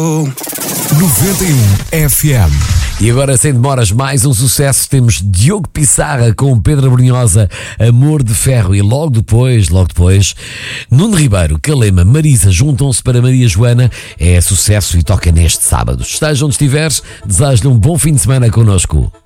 91 FM. E agora, sem demoras, mais um sucesso. Temos Diogo Pissarra com Pedro Abrunhosa, Amor de Ferro. E logo depois, Nuno Ribeiro, Calema, Marisa juntam-se para Maria Joana. É sucesso e toca neste sábado. Esteja onde estiveres, desejo-lhe um bom fim de semana connosco.